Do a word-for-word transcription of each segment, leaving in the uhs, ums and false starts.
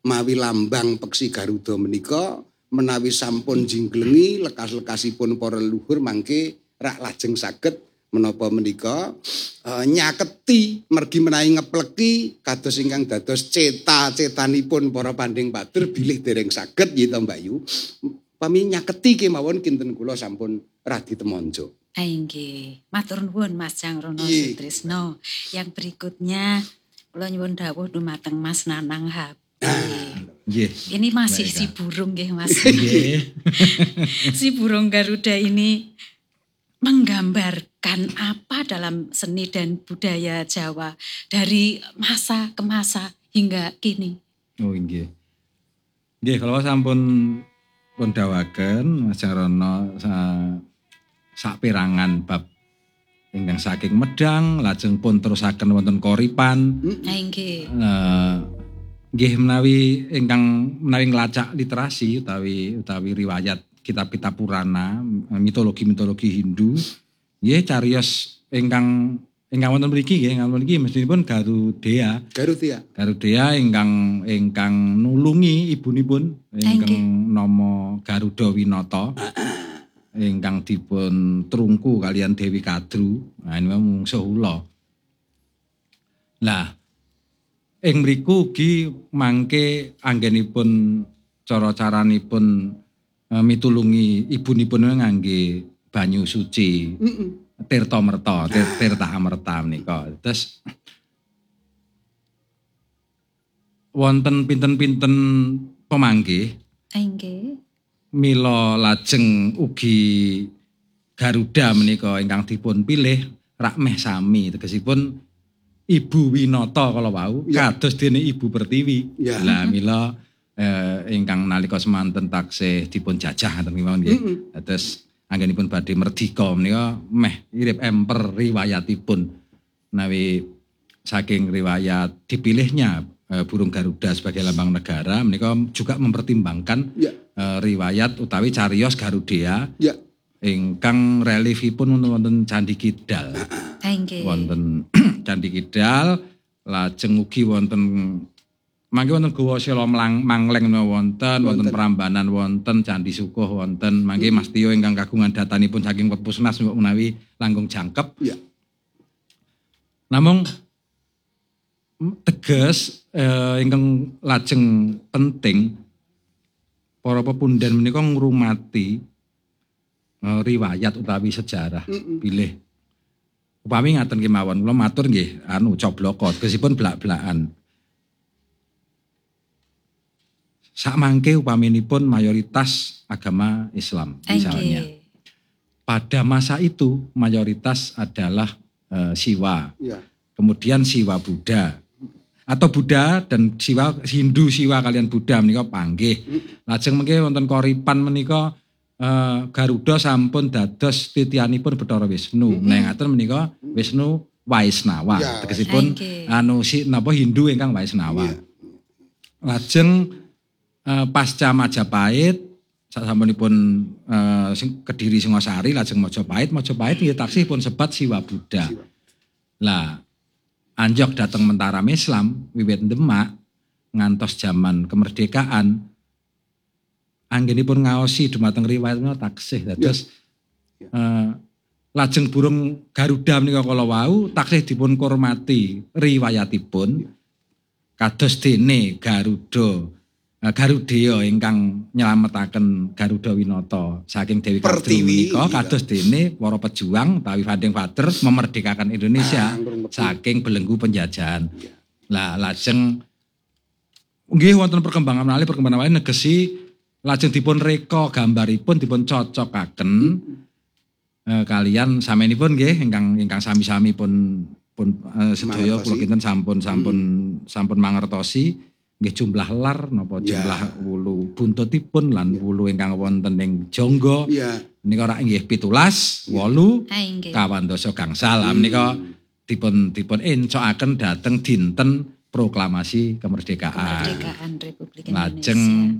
mawi lambang peksi Garuda menika menawi sampun jingklengi lekas-lekasipun para leluhur mangke rak lajeng saged menapa menika uh, nyaketi mergi menawi ngepleki kados ingkang dados ceta-cetanipun para panding padur bilih dereng saged nggih to Mbak Yu. Pami nyaketi kemawon kinten kula sampun radi temonjo. Ah, nggih. Matur nuwun Mas Jangrono Sutrisno. Yang berikutnya kula nyuwun dawuh dumateng Mas Nanang H P. Nggih. Ini masih Baik, si burung nggih Mas. Nggih. Si burung Garuda ini menggambarkan apa dalam seni dan budaya Jawa dari masa ke masa hingga kini. Oh nggih. Nggih kalau sampun pun dawaken Mas Jangrono sa, saperangan bab ingkang saking Medang lajeng pun terusaken wonten Koripan. Ha nggih. Eh nggih menawi ingkang menawi nglacak literasi utawi utawi riwayat kitab-kitab Purana, mitologi-mitologi Hindu, nggih cariyos ingkang ingkang wonten mriki nggih, ingkang mriki mestipun Garudea. Garudea. Garudea ingkang ingkang nulungi ibunipun ingkang nama Garuda Winata. Ingkang dipun trungku kalian Dewi Kadru. Nah ini mungsuh ula. Lah ing mriku ugi mangke anggenipun cara-caranipun mitulungi ibunipun ngangge banyu suci. Mm-mm. Tirta Merta, Tirta Amerta menika. Terus wonten pinten-pinten pemanggih. Nggih. Mila lajeng ugi Garuda menika ingkang dipun pilih rak meh sami tegesipun Ibu Winata kala wau ya. Kados dene Ibu Pertiwi. Ya. Lah mila eh, ingkang nalika semanten taksih dipun jajah ngoten mawon nggih. Mm-hmm. Terus anggenipun badhe merdika menika meh irip emper riwayatipun. Menawi saking riwayat dipilihnya eh, burung Garuda sebagai lambang negara menika juga mempertimbangkan ya. eh, riwayat utawi cariyos Garudea. Ya. Ingkang reliefipun wonten Candi Kidal. Nggih. Wonten Candi Kidal lajeng ugi wonten mangke wonten Gowa Sela Mangleng wonten, wonten Prambanan wonten, Candi Sukuh wonten. Mangke Mas Tio ingkang kagungan datanipun saking Pepusnas menawi langkung jangkep. Ya. Namung teges eh, ingkang lajeng penting para pepundhen menika ngrumati eh, riwayat utawi sejarah. Mm-mm. Bilih upami ngaten kemawon kula matur nggih anu cobloko tegesipun blak-blakan. Sakmangke upaminipun mayoritas agama Islam misalnya. Okay. Pada masa itu mayoritas adalah e, Siwa. Yeah. Kemudian Siwa Buddha. Atau Buddha dan Siwa Hindu Siwa kalian Buddha menika panggih. Lajeng mengke wonten Koripan menika e, Garuda sampun dados titianipun Bathara Wisnu. Mm-hmm. Nah ngaten menika Wisnu Waisnawa. Yeah. Tegesipun okay. anu si napa Hindu ingkang Waisnawa. Yeah. Lajeng Uh, pasca Majapahit sasampunipun uh, Kediri Singosari lajeng Majapahit Majapahit nggih taksih pun sebat Siwa Buddha. Lah anjok dateng Mentaram Islam wiwit Demak ngantos zaman kemerdekaan anggenipun ngaosi dumateng riwayatna taksih dados ya. uh, lajeng burung Garuda menika kala wau taksih dipun kurmati riwayatipun kados dene Garuda Garudea ingkang nyelametaken Garuda Winata saking Dewi Pertiwi menika kados dene para pejuang utawi founding father memerdekakan Indonesia ah, saking belenggu penjajahan. Lah lajeng nggih wonten perkembangan malih perkembangan malih negesi lajeng dipun reka gambaripun dipun cocokaken hmm. eh, kalian samenipun nggih ingkang ingkang sami-sami pun pun eh, sedaya kula kinten sampun sampun hmm. sampun mangertosi nggih jumlah lar napa jumlah yeah. wulu buntutipun lan yeah. wulu ingkang wonten ing jangga yeah. menika rak nggih pitulas wolu yeah. kawandasa gangsal hmm. menika dipun dipun encokaken dhateng dinten proklamasi kemerdekaan kemerdekaan Republik Indonesia. Lajeng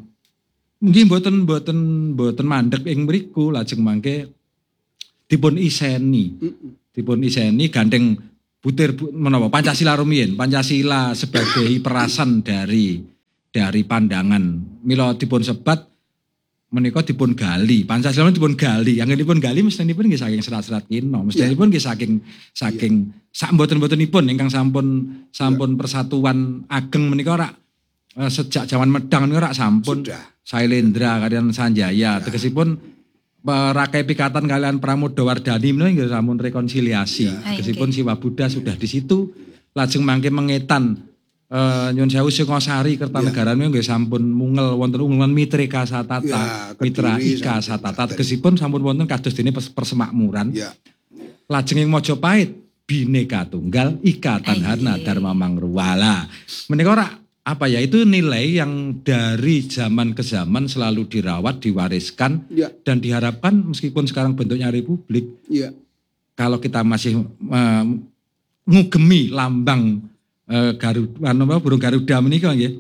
nggih mboten mboten mboten mandheg ing mriku lajeng mangke dipun iseni mm. dipun iseni gandeng butir menapa Pancasila rumiyin Pancasila sebagai perasan dari dari pandangan mila dipun sebat menika dipun gali, Pancasila dipun gali, yang dipun gali mestipun nggih saking serat-serat kino, mestipun nggih saking saking sak mboten-mbotenipun ingkang sampun sampun persatuan ageng menika rak sejak zaman Medang menika rak sampun Sailendra kaliyan Sanjaya, tegesipun rakai pikatan kalian Pramodawardhani menika nggih sampun rekonsiliasi, tegesipun Siwa Buddha sudah di situ, lajeng mangke mengetan Uh, nyun sewu Singosari Kertanegara niku nggih sampun mungel wonten unggulan Mitrika Satata, ya, Mitra Ika Satata, tegesipun sampun wonten kados dene persemakmuran. Ya. Lajeng ing Majapahit Bhinneka Tunggal Ika Tanhana Dharma Mangruwala. Menika ora apa ya, itu nilai yang dari zaman ke zaman selalu dirawat, diwariskan, ya. Dan diharapkan meskipun sekarang bentuknya republik, ya. Kalau kita masih uh, ngugemi lambang Uh, Garuda, apa burung Garuda menika nggih.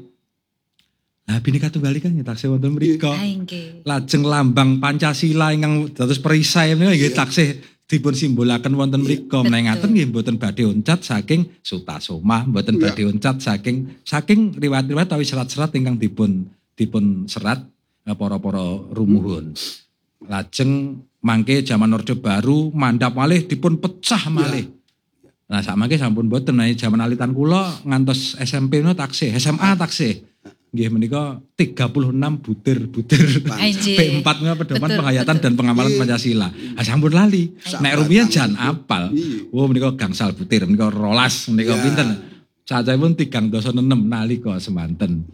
Lah Bhinneka Tunggal Ika taksih wonten mriku. Lajeng lambang Pancasila ingkang dados perisai menika nggih taksih dipun simbolaken wonten mriku. Menawi ngaten nggih mboten badhe oncat saking Sutasoma, mboten badhe oncat saking saking riwayat-riwayat utawi serat-serat ingkang dipun dipun serat para-para rumuhun. Lajeng mangke jaman Orde Baru mandhap malih dipun pecah malih. Nah sakmangke sampun boten nek jaman alitan kula ngantos S M P no taksih, S M A taksih. Nggih menika tiga puluh enam butir-butir P empat menika pedoman penghayatan dan pengamalan Pancasila. Ah sampun lali. Nek rumiyin jan apal. Oh menika gangsal butir, menika rolas, menika pinten. Cacahipun tigang dasa enem nalika semanten.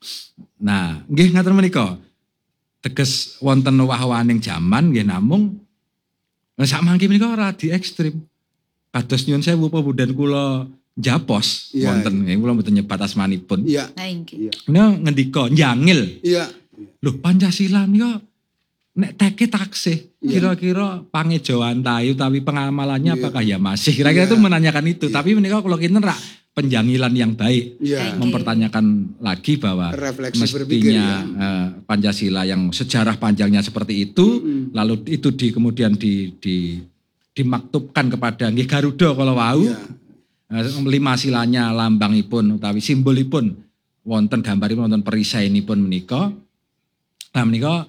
Nah, nggih ngaten menika. Teges wonten wah-waning jaman nggih namung sakmangke menika ora di ekstrim. Kados nyun sewu pemudan kula njapos ya, wonten nggih kula mboten nyebat asmanipun. Iya. Ha nggih. Menika ngendika njangil. Iya. Lho Pancasila menika nek teke taksih kira-kira pangejauhan tayu tapi pengamalannya ya. Apakah ya masih? Kira-kira ya. Itu menanyakan itu, ya. Tapi menika kula kinten rak penjangilan yang baik. Ya. Mempertanyakan lagi bahwa refleksi mestinya ya. uh, Pancasila yang sejarah panjangnya seperti itu, mm-hmm. lalu itu di kemudian di di dimaktubkan kepada nggih Garuda kalau wau ya. Lima silanya lambangipun utawi simbolipun wonten gambaripun wonten perisainipun menika. Nah menika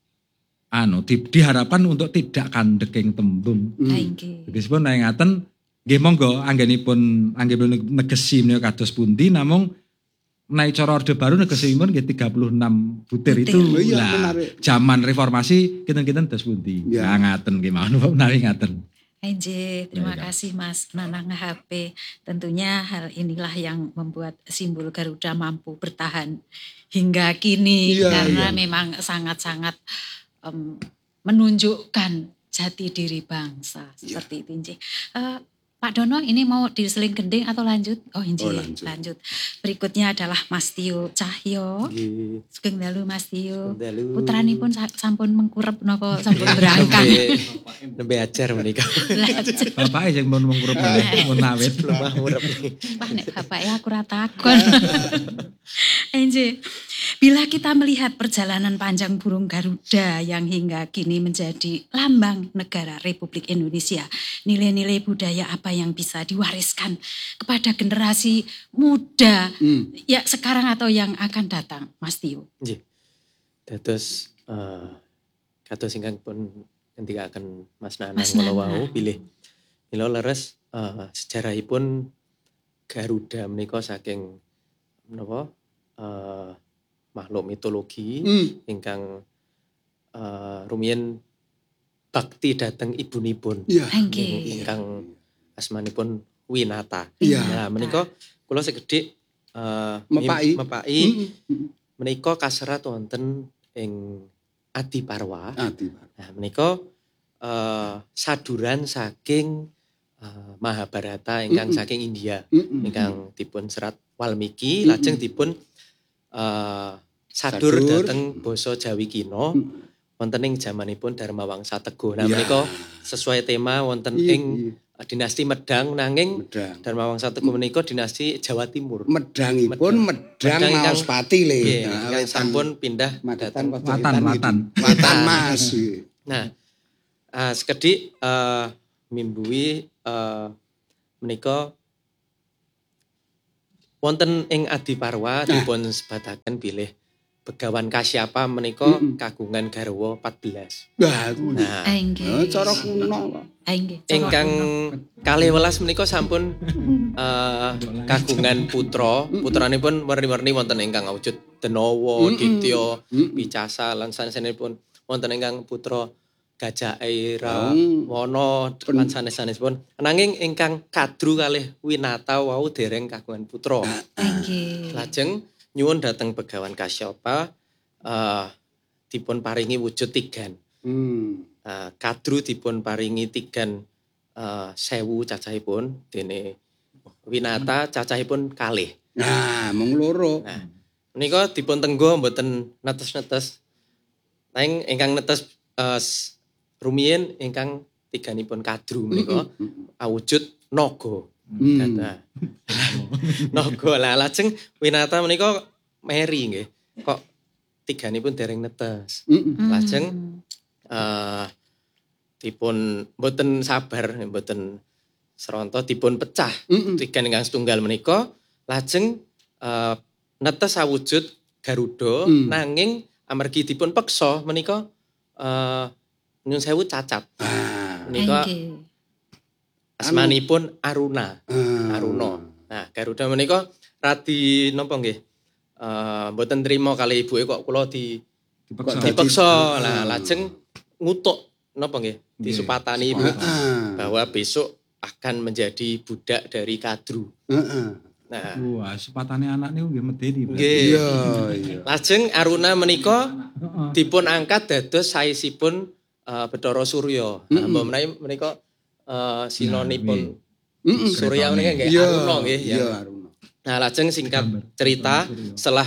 anu di, diharapkan untuk tidak kandeking tembung. Nggih. Hmm. Disipun nek ngaten nggih monggo anggenipun anggenipun negesi menika kados pundi namung naik cara Orde Baru negesipun nggih tiga puluh enam butir, butir. Itu oh, iya, lah zaman reformasi kinten-kinten dos pundi. Ya. Nah, ngaten nggih mawon menawi ngaten. Enje, terima ya, kasih Mas Nanang H P. Tentunya hal inilah yang membuat simbol Garuda mampu bertahan hingga kini ya, karena ya. Memang sangat-sangat um, menunjukkan jati diri bangsa seperti ya. Itu Enje. Uh, Pak Dono ini mau diseling gending atau lanjut? Oh Enje, oh, lanjut. lanjut. Berikutnya adalah Mas Tio Cahyo. Sugeng dalu Mas Tio. Putranipun sampun mengkurep napa sampun berangkang. Nembe ajar menika. Bapake sing mun mengkurep mun awet lemah murep. Wah nek bapake aku ora takon. Enje. Bila kita melihat perjalanan panjang burung Garuda yang hingga kini menjadi lambang negara Republik Indonesia, nilai-nilai budaya apa yang bisa diwariskan kepada generasi muda hmm. ya sekarang atau yang akan datang, Mas Tio? Nggih. Dados uh, kados ingkang pun ngendikaken Mas Nanang kala wau bilih mila leres uh, sejarahipun Garuda menika saking menapa uh, makhluk mitologi hmm. ingkang uh, rumiyin bakti dhateng ibunipun ya. Ingkang asmanipun Winata. Ya. Nah menika kula sekedhik uh, mepai mepai hmm. menika kaserat wonten ing Adiparwa. Adiparwa. Nah menika uh, saduran saking uh, Mahabharata ingkang hmm. saking India hmm. ingkang dipun serat Walmiki hmm. lajeng dipun Uh, sadur, sadur dhateng basa Jawi Kina wonten ing jamanipun Dharmawangsa Teguh. Nah menika sesuai tema wonten ing dinasti Medang nanging Medang. Dharmawangsa Teguh menika dinasti Jawa Timur. Medangipun Medang, Medang Maospati le. Nggih, sampun pindah dhateng Watan Watan. Watan Mas. Nah, uh, sekedhik uh, mimbuhi uh, menika wonten ing Adiparwa dipun sebataken bilih Begawan Kasyapa menika mm -mm. kagungan garwa empat belas. Wah, nah, nah, cara kuno kok. Ingkang kalih welas menika sampun uh, kagungan putra, putranipun werni-werni wonten ingkang awujud Denawa, Ditya, Picasa lan sanesipun wonten ingkang putra Gajah Aira, Wana lan sanes-sanesipun. Nanging ingkang kadru kalih Winata wau dereng kagungan putra. Nggih. Lajeng nyuwun dhateng Begawan Kasyapa uh, dipun paringi wujud tigan. Hmm. Uh, kadru dipun paringi tigan uh, sewu cacahipun dene Winata cacahipun kalih. Nah, mung loro. Nah, menika dipun tenggo mboten netes-netes. Nanging ingkang netes uh, rumiyin ingkang tiganipun kadru menika awujud naga. Hmm. Naga lah lajeng Winata menika meri nggih. Kok tiganipun dereng netes. Mm. Lajeng uh, dipun mboten sabar, mboten seronto dipun pecah. Mm. Tigan ingkang setunggal menika lajeng uh, netes awujud Garuda mm. nanging amargi dipun peksa menika uh, nyun sewu cacat. Ah. Menika asmanipun Aruna. Hmm. Aruna. Nah, Garuda menika radi napa nggih? Eh mboten trima kali ibuke kok kula di dipeksa. Dipeksa. Nah, lajeng ngutuk napa nggih? Disupatani ibu bahwa besok akan menjadi budak dari Kadru. Heeh. Nah, wah, supatane anak niku nggih medeni. Iya, iya. Lajeng Aruna menika dipun angkat dados saesipun uh, Bathara Surya. Nah, mbok menawi menika Uh, sinonipun nah, Surya menika nggih Aruna nggih ya. Nah, lajeng singkat cerita setelah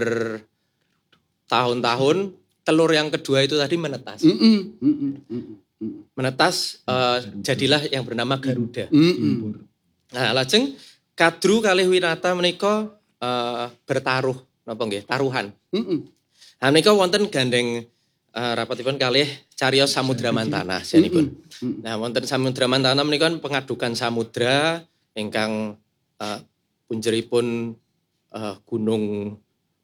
bertahun-tahun telur yang kedua itu tadi menetas. Mm -mm, mm -mm, menetas uh, jadilah yang bernama Garuda. Mm -mm. Nah, lajeng Kadru kalih Winata menika uh, bertaruh napa nggih? Taruhan. Mm -mm. Nah, menika wonten gandeng uh, rapatipun kalih cariyos Samudra Mantana saenipun. Nah, wonten Samudra Mantana menika pengadukan samudra ingkang uh, punjeripun uh, Gunung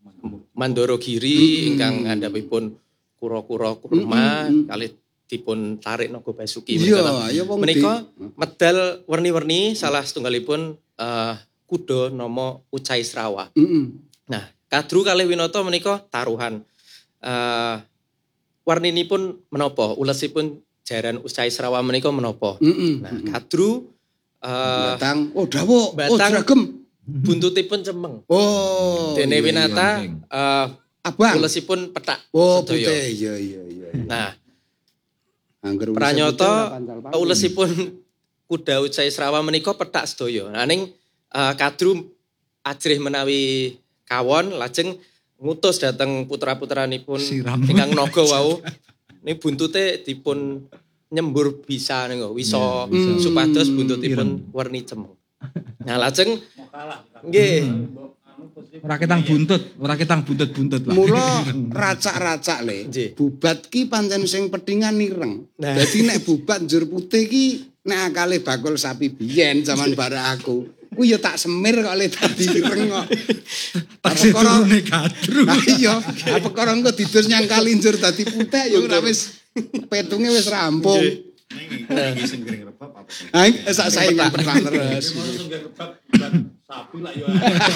Mandorogiri ingkang andhapipun kura-kura kurma kalih dipun tarik Naga Basuki menika. Menika medal werni-werni salah setunggalipun uh, kuda nama Ucaisrawa. Nah, Kadru kalih Winata menika taruhan. Uh, warninipun menapa? Ulesipun jaran Ucaisrawa menika menapa? Mm -mm. Nah, Kadru uh, batang oh dawuk, batang, oh dragem. Buntutipun cemeng. Oh. Dene Winata iya, uh, abang. Ulesipun petak. Oh, putih. Iya iya iya. Nah, angger pranyata ulesipun kuda Ucaisrawa menika petak sedaya. Nah, ning uh, Kadru ajrih menawi kawon lajeng ngutus dhateng putra-putranipun ingkang naga wau. Ning buntute dipun nyembur bisa niku wisa yeah, supados buntutipun werni cemeng. Nah, lajeng nggih ora ketang buntut, ora ketang buntut-buntut lah. Mula racak-racak le. Bubat ki pancen sing pedhingan ireng. Nah. Dadi nek bubat njur putih ki nek akale bakul sapi biyen zaman bara aku. Ku ya tak semir kok le dadi ireng kok. Tak turune Kadru. Iya, apa karo engko didus nyangkali njur dadi putih ya ora wis petunge wis rampung. Iki sing gering rebab apa sing? Ha, sak saingan penak terus. Sing rebab sapi lah ya.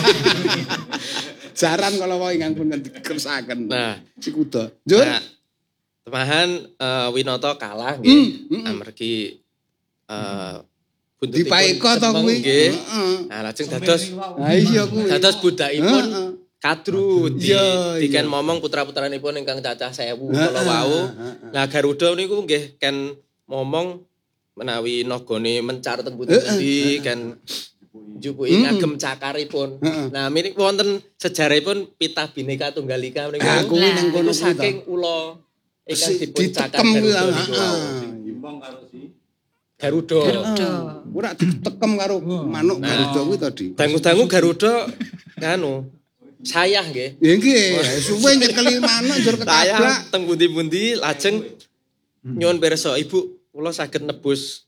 Jaran kalau mau ingkang pun dikersakaken. Nah, si kuda. Njur. Nah, temahan uh, Winata kalah nggih. Mm, mm, amargi uh, dipaeka to kuwi. Nah, lajeng dados ha iya kuwi. Dados budakipun Kadru di diken momong putra-putranipun ingkang cacah sewu kala wau. Nah, Garuda niku nggih ken momong menawi nagane mencar teng pundi-pundi kan njupuki ngagem cakaripun. Nah, mirip wonten sejarahipun Pitah Bhinneka Tunggal Ika menika. Kuwi nang kono saking ula ingkang dipun cakar Garuda niku. Imbang karo si Garuda. Garuda. Ora ditekem karo manuk Garuda kuwi tadi. Dangu-dangu Garuda nganu sayah nggih. Ya nggih, suwe nyekeli manuk njur ketabrak teng pundi-pundi lajeng nyuwun pirsa Ibu kula saged nebus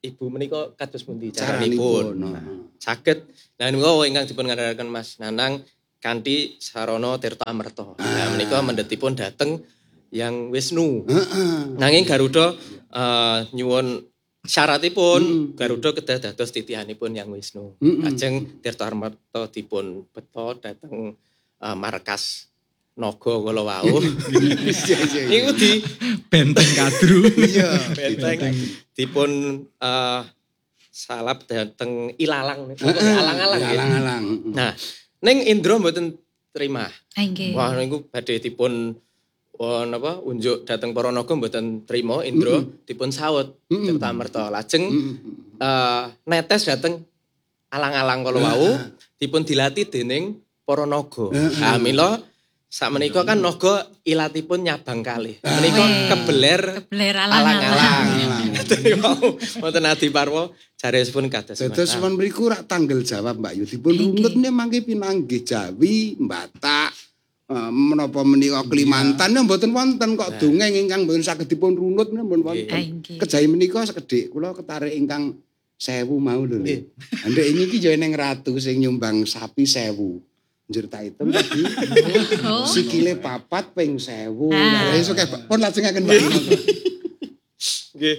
Ibu menika kados pundi caranipun. Nah, saged nah menika ingkang dipun ngandharaken Mas Nanang kanthi sarana tirta amerta. Nah menika mendhetipun dhateng Yang Wisnu. Heeh. Nanging Garuda uh, nyuwun syaratipun mm. Garuda kedah dados titihanipun Yang Wisnu. Lajeng mm. tirta amerta dipun beto dhateng uh, markas naga kala wau. Niku di benteng kadru. Iya, benteng dipun uh, salap dhateng Ilalang niku. Alang-alang nggih. Alang-alang. Nah, ning Indra mboten trima. Nggih. Wah niku badhe dipun wah napa unjuk dhateng para naga mboten trima Indra mm-hmm. dipun saut tirta amerta. Lajeng mm-hmm. uh, netes dhateng alang-alang kala wau dipun dilatih dening para naga. Nah, mila sakmenika kan naga ilatipun nyabang kalih. Menika kebeler kebeler alang-alang. Wonten Adi Parwa jaresipun kados. Dados men mriku rak tanggal jawab Mbak Yu dipun runutne mangke pinanggih Jawi, Batak, uh, menapa menika Kalimantan mboten wonten kok dongeng ingkang mboten saged dipun runut mboten wonten. Kejawi menika sekedhik kula ketarik ingkang sewu mau lho. Ndek iki ya ning ratu sing nyumbang sapi sewu. Njur tak item tadi. Oh. Sikile papat ping sewu. Lah iso kek pun lajengaken Mbak. Nggih.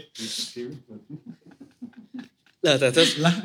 Lah dados lah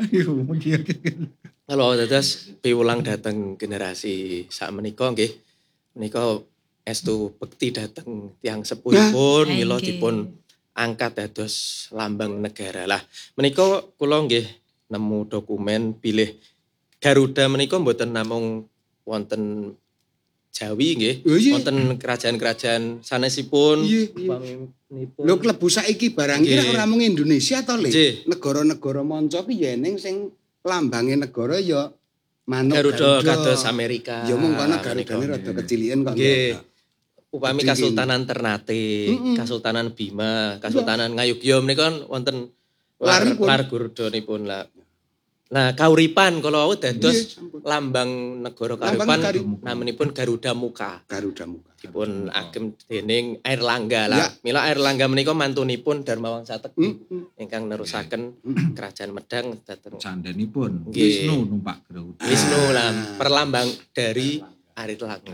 kalau dados piwulang dhateng generasi sakmenika nggih. Menika estu bekti dhateng tiyang sepuhipun mila dipun angkat dados lambang negara. Lah menika kula nggih nemu dokumen bilih Garuda menika mboten namung wonten Jawi nggih, oh, iya. wonten kerajaan-kerajaan sanesipun. Nipun. Lho klebu saiki barang iki ora mung Indonesia to, Le. Negara-negara manca ki ya ning sing lambange negara ya manuk Garuda kados Amerika. Ya mung kono Garudane rada keciliken kok. Nggih. Upami Kasultanan Ternate, mm-hmm. Kasultanan Bima, Kasultanan Ngayogya menika wonten lar, lar Garudanipun lah. Nah, kauripan kalau dados lambang negara kauripan namanipun Garuda Muka. Garuda Muka. Dipun agem dening Airlangga lah. Ya. Mila Airlangga menika mantunipun Darmawangsa Teguh mm. ingkang nerusaken mm. Kerajaan Medang dhateng sandanipun Wisnu numpak Garuda. Wisnu lah perlambang dari Airlangga.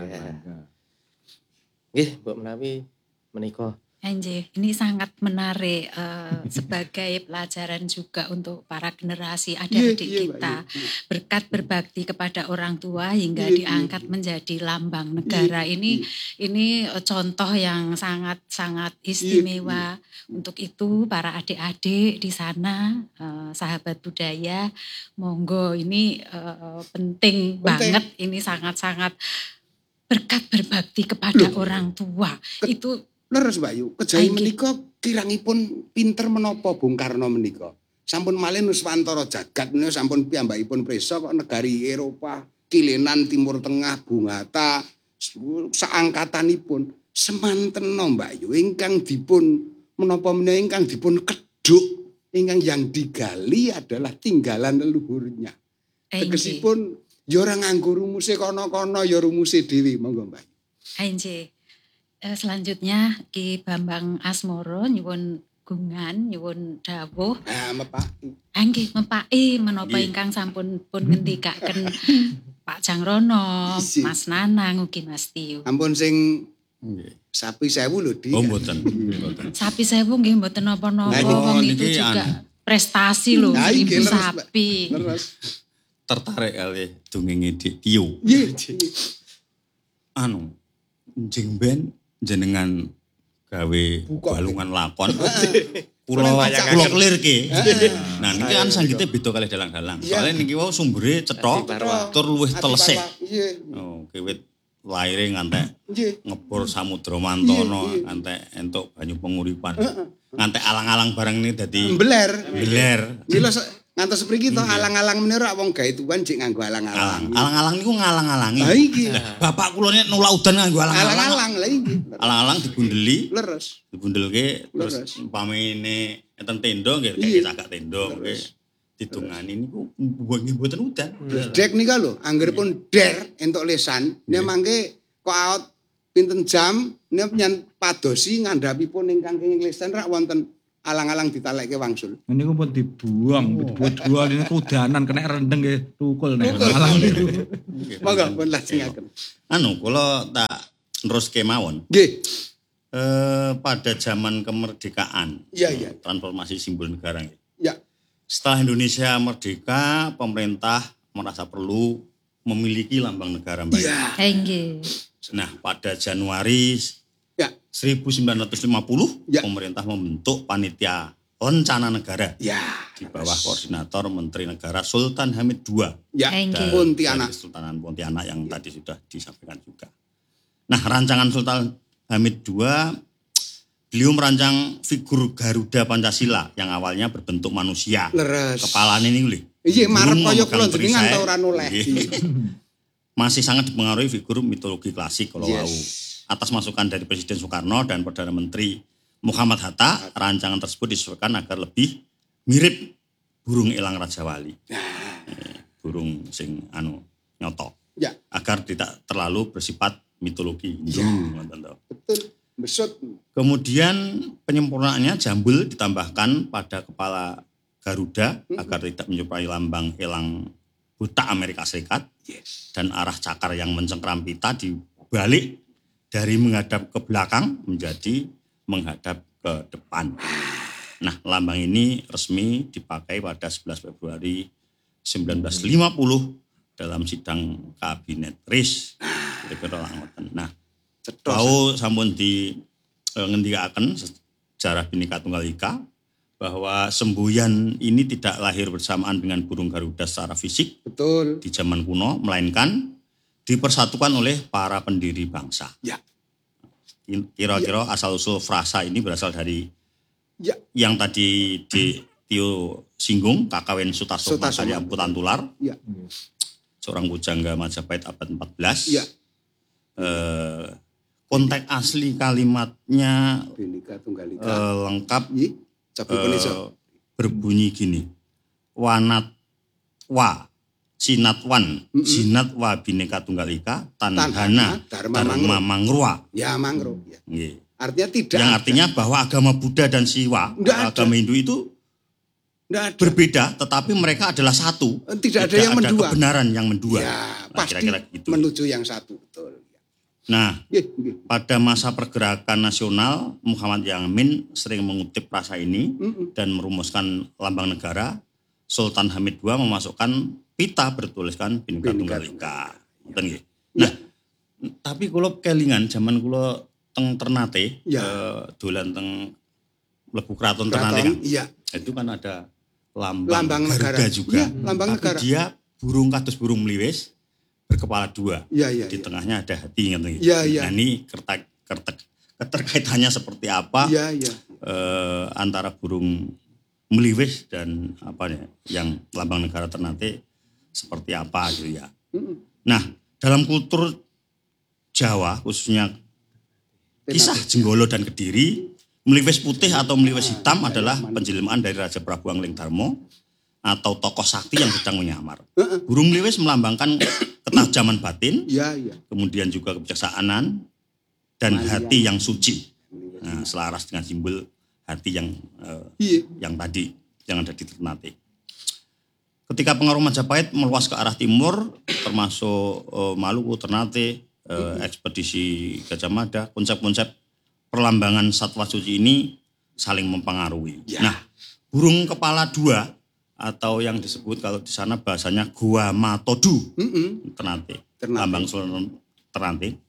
Nggih, Mbok menawi menika Anjir, ini sangat menarik uh, sebagai pelajaran juga untuk para generasi adik-adik yeah, yeah, kita. Yeah. Berkat berbakti kepada orang tua hingga yeah, diangkat yeah. menjadi lambang negara. Yeah, ini yeah. ini contoh yang sangat-sangat istimewa. Yeah, yeah. Untuk itu para adik-adik di sana, uh, sahabat budaya, monggo ini uh, penting, penting banget. Ini sangat-sangat berkat berbakti kepada Loh. orang tua. Ke- itu Leres Mbak Yu, kejawi menika kirangipun pinter menapa Bung Karno menika. Sampun malih nuswantara jagat menika sampun piyambakipun prisa kok negari Eropa, Kilenan, Timur Tengah, Bungata, saangkatanipun semanten Mbak Yu ingkang dipun menapa menika ingkang dipun keduk, ingkang yang digali adalah tinggalan leluhurnya. Tegesipun ya ora nganggo rumuse kono-kono ya rumuse dhewe monggo Mbak Yu. Anjir. Selanjutnya Ki Bambang Asmoro nyuwun gungan nyuwun dawuh. Ah mepaki. Nggih mepaki menapa ingkang sampun pun ngendikaken Pak Jangrono, Mas Nanang ugi Mas Tio. Ampun sing sapi sewu lho Di. Oh mboten. Sapi sewu nggih mboten napa-napa wong itu juga prestasi lho seribu sapi. Tertarik kali dongenge Dik Tio. Anu njing ben jenengan gawe balungan lakon kula kula klirke. Nah niki kan sanggite beda kalih dalang-dalang. Soale niki wau sumbere cethok tur luwih telesih. Oh, wiwit laire ngantek ngebor Samudra Mantana, ngantek entuk banyu penguripan. Ngantek alang-alang barang ini dadi mbeler. Mbeler. Gila ngantos mriki to alang-alang menira wong gawe tuan cek nganggo alang-alang. Alang-alang niku ngalang-alangi. Ha iki. Bapak kula nek nulak udan nganggo alang-alang. Alang-alang lha iki. Alang-alang dibundeli. Leres. Dibundelke terus umpamine enten tenda nggih kayak cagak tenda nggih. Didongani niku mboten udan. Dek nika lho, anggeripun der entuk lesan, nek mangke kok aot pinten jam nek nyen padosi ngandhapipun ingkang kenging lesan rak wonten alang-alang ditalekke wangsul. Niku pun dibuang, dibuat-buat ini kudanan kena rendeng nggih tukul nek alang niku. Monggo pun lajengaken. Anu kula tak neruske mawon. Nggih. Eh pada zaman kemerdekaan. Iya, iya. Transformasi simbol negara. Ya. Setelah Indonesia merdeka, pemerintah merasa perlu memiliki lambang negara Mbak. Iya. Nggih. Nah, pada Januari ya. seribu sembilan ratus lima puluh ya. pemerintah membentuk panitia rencana negara ya. di bawah koordinator Menteri Negara Sultan Hamid kedua. Ya, dan Pontianak. Sultanan Pontianak yang tadi sudah disampaikan juga. Nah, rancangan Sultan Hamid kedua, beliau merancang figur Garuda Pancasila yang awalnya berbentuk manusia. Leres. Kepalanya ini lho. Iya, marep kaya kula jenengan ta ora noleh. Masih sangat dipengaruhi figur mitologi klasik kalau yes. wau. Atas masukan dari Presiden Soekarno dan Perdana Menteri Muhammad Hatta, rancangan tersebut disesuaikan agar lebih mirip burung elang Raja Wali. Nah. Eh, burung sing anu nyoto. Ya. Agar tidak terlalu bersifat mitologi. Ya. Betul. Besut. Kemudian penyempurnaannya jambul ditambahkan pada kepala Garuda hmm. agar tidak menyerupai lambang elang buta Amerika Serikat. Yes. Dan arah cakar yang mencengkram pita dibalik dari menghadap ke belakang menjadi menghadap ke depan. Nah, lambang ini resmi dipakai pada sebelas Februari sembilan belas lima puluh dalam sidang kabinet R I S. Nah, tahu sampun di e, ngendikaken sejarah Bhinneka Tunggal Ika bahwa semboyan ini tidak lahir bersamaan dengan burung Garuda secara fisik. Betul. Di zaman kuno, melainkan dipersatukan oleh para pendiri bangsa. Ya. Kira-kira ya. asal-usul frasa ini berasal dari ya. yang tadi di Tio singgung, Kakawin Sutasoma dari Amputan Tular. Ya. Seorang pujangga Majapahit abad empat belas. Ya. Eh, konteks asli kalimatnya Bhinneka Tunggal Ika. Eh, lengkap. Ya. Uh, berbunyi gini, wanat wa sinat wan mm-hmm. sinat wa Bhinneka Tunggal Ika tanhana dharma, dharma mangrua. Ya mangro. Ya. Yeah. Artinya tidak. Yang artinya ada. Bahwa agama Buddha dan Siwa, Nggak agama ada. Hindu itu ada. berbeda, tetapi mereka adalah satu. Tidak, tidak ada yang ada mendua. Kebenaran yang mendua. Ya, nah, pasti kira-kira gitu. Menuju yang satu, betul. Nah, pada masa pergerakan nasional, Muhammad Yamin sering mengutip frasa ini mm-mm. dan merumuskan lambang negara. Sultan Hamid kedua memasukkan pita bertuliskan Bhinneka Tunggal Ika. Nah, ya. Tapi kalau kelingan zaman kula teng Ternate, ya. eh, dolan teng Lebu Keraton Ternate kan. Iya. Itu kan ada lambang, lambang Garuda negara juga. Ya, lambang tapi negara. Dia burung kados burung meliwis. Berkepala dua, ya, ya, di ya. tengahnya ada hati. Ya, ya. Nah ini kertak, kertak, keterkaitannya seperti apa ya, ya. Eh, antara burung meliwis dan apa ya, yang lambang negara Ternate seperti apa gitu ya. Mm-mm. Nah dalam kultur Jawa khususnya kisah Jenggolo dan Kediri, meliwis putih atau meliwis hitam ah, adalah ya, penjelmaan dari Raja Prabu Angling Darmo atau tokoh sakti yang sedang menyamar. Uh-uh. Burung meliwis melambangkan ketajaman batin, ya, ya. kemudian juga kebijaksanaan dan Malian. Hati yang suci. Nah, selaras dengan simbol hati yang uh, iya. yang tadi yang ada di Ternate. Ketika pengaruh Majapahit meluas ke arah timur, termasuk uh, Maluku, Ternate, uh, ekspedisi Gajah Mada, konsep-konsep perlambangan satwa suci ini saling mempengaruhi. Ya. Nah, burung kepala dua atau yang disebut kalau di sana bahasanya Gua Matodu, mm-hmm. Ternate, Ternate, lambang Sultan Ternate,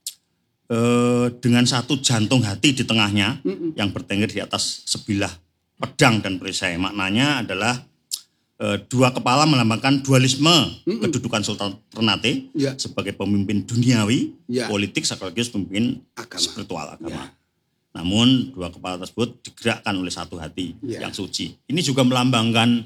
e, dengan satu jantung hati di tengahnya, mm-hmm. yang bertengger di atas sebilah pedang dan perisai. Maknanya adalah e, dua kepala melambangkan dualisme mm-hmm. kedudukan Sultan Ternate yeah. sebagai pemimpin duniawi, yeah. politik sekaligus pemimpin agama. Spiritual agama. Yeah. Namun dua kepala tersebut digerakkan oleh satu hati yeah. yang suci. Ini juga melambangkan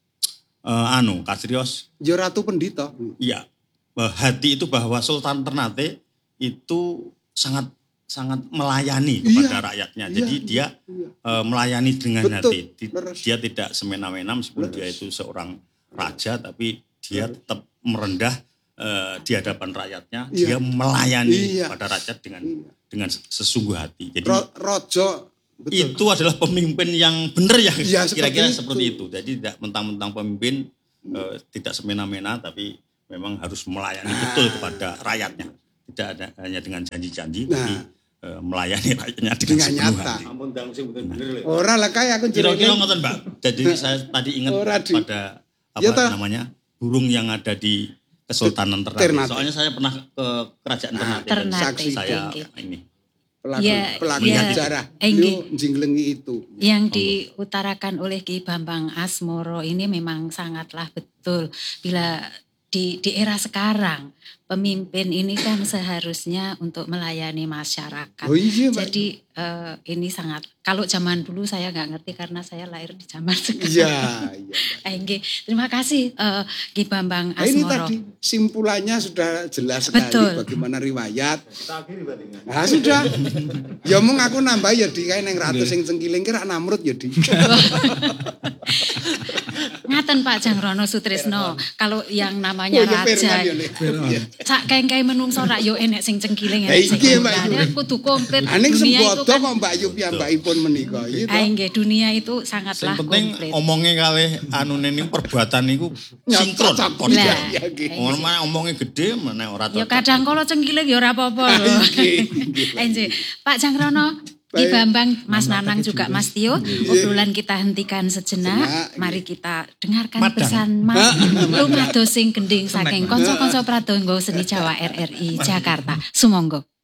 Uh, anu Kasrios ya Ratu Pendito. Iya, hati itu bahwa Sultan Ternate itu sangat sangat melayani kepada iya, rakyatnya. Iya, Jadi dia iya. uh, melayani dengan Betul, hati. Di, dia tidak semena-mena meskipun leres. Dia itu seorang raja, tapi dia leres. Tetap merendah uh, di hadapan rakyatnya. Iya. Dia melayani iya. pada rakyat dengan iya. dengan sesungguh hati. Jadi Ro, Rojo betul. Itu adalah pemimpin yang benar ya, ya kira-kira seperti, seperti itu. Jadi tidak mentang-mentang pemimpin hmm. uh, tidak semena-mena, tapi memang harus melayani nah. betul kepada rakyatnya. Tidak ada hanya dengan janji-janji, nah. tapi uh, melayani rakyatnya dengan, dengan sepenuh hati. Nah. Ora lah kayak aku kira-kira ngoten, Mbak. Jadi saya tadi ingat pada apa ya, namanya burung yang ada di Kesultanan Ternate. Ternate. Soalnya saya pernah ke kerajaan Ternate, ah, Ternate. Saksi saya ini. Pelaku, ya, pelaku ya, sejarah itu Jingglengi itu. Yang oh. diutarakan oleh Ki Bambang Asmoro ini memang sangatlah betul. Bila di di era sekarang pemimpin ini kan seharusnya untuk melayani masyarakat. Oh iya, jadi uh, ini sangat, kalau zaman dulu saya nggak ngerti karena saya lahir di zaman sekarang. Iya, iya. Engge, terima kasih uh, Ki Bambang Asmoro. Ini tadi simpulannya sudah jelas sekali. Betul. Bagaimana riwayat. Nah, sudah. Ya mung aku nambah ya di kae ning ratu sing cengkiling ki rak Namrud ya di. Ngaten Pak Jangrono Sutrisno, kalau yang namanya oh, ya, raja, sak kae-kae menungso rak yo enek sing cengkiling enek sing cengkiling. Kudu komplit. Aning sembodo kok Mbak Yu piyambakipun menika. Ah nggih, dunia itu sangatlah komplit. Sing penting omonge kalih anune niku perbuatan niku sinkron. Lah, omonge gede meneh ora cocok. Ya kadang kala cengkiling ya ora apa-apa lho. Nggih. Pak Jangrono, Ki Bambang, Mas Nanang juga Mas Tio, obrolan kita hentikan sejenak. Mari kita dengarkan pesan lumados sing gending saking kanca-kanca pradonga seni Jawa R R I Jakarta. Sumangga.